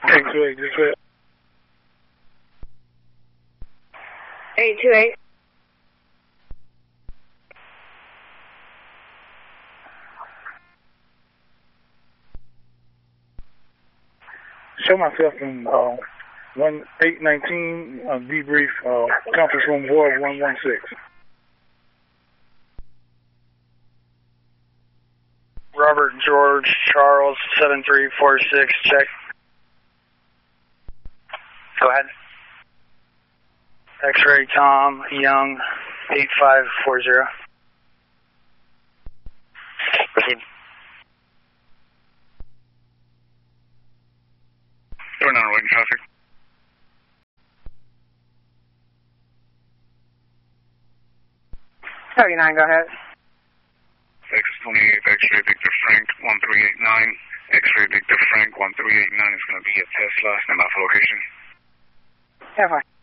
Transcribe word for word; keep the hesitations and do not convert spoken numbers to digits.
eight two eight, just it. eight two eight. Show myself in uh, one eight nineteen uh, debrief uh, conference room Ward one one six. Robert George Charles seven three four six, check. Go ahead. X-ray Tom Young eight five four zero. Proceed. Door nine waiting traffic. thirty-nine, go ahead. Texas twenty-eight, X-ray Victor Frank one three eight nine. X-ray Victor Frank one three eight nine is going to be at Tesla. Stand by for location. Yeah, fine.